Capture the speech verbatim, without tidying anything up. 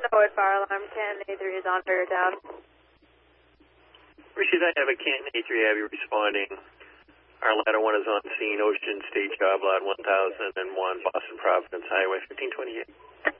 Forward fire alarm, Canton A three is on for your town. Appreciate that. Have a Canton A three Abbey responding. Our ladder one is on scene, Ocean State Job Lot one thousand one, Boston Providence Highway fifteen twenty-eight.